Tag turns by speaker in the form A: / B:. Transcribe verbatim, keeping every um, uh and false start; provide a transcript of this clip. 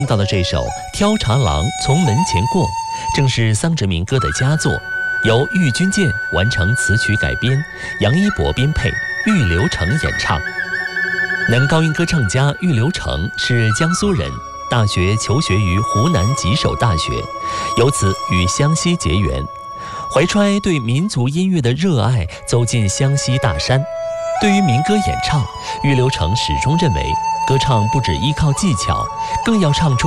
A: 听到的这首《挑茶郎从门前过》，正是桑植民歌的佳作，由郁钧剑完成词曲改编，杨一博编配，郁留成演唱。男高音歌唱家郁留成是江苏人，大学求学于湖南吉首大学，由此与湘西结缘。怀揣对民族音乐的热爱，走进湘西大山。对于民歌演唱，郁留成始终认为，歌唱不只依靠技巧，更要唱出